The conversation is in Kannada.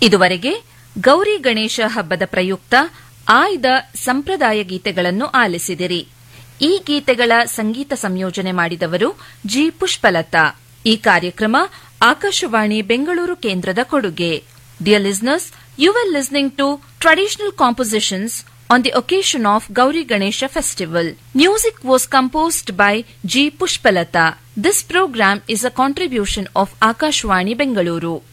ಇದುವರೆಗೆ ಗೌರಿ ಗಣೇಶ ಹಬ್ಬದ ಪ್ರಯುಕ್ತ ಆಯ್ದ ಸಂಪ್ರದಾಯ ಗೀತೆಗಳನ್ನು ಆಲಿಸಿದಿರಿ. ಈ ಗೀತೆಗಳ ಸಂಗೀತ ಸಂಯೋಜನೆ ಮಾಡಿದವರು ಜಿ. ಪುಷ್ಪಲತಾ. ಈ ಕಾರ್ಯಕ್ರಮ ಆಕಾಶವಾಣಿ ಬೆಂಗಳೂರು ಕೇಂದ್ರದ ಕೊಡುಗೆ. Dear listeners, you are listening to traditional compositions on the occasion of Gauri Ganesha festival. Music was composed by G. Pushpalata. This program is a contribution of Akashvani Bengaluru.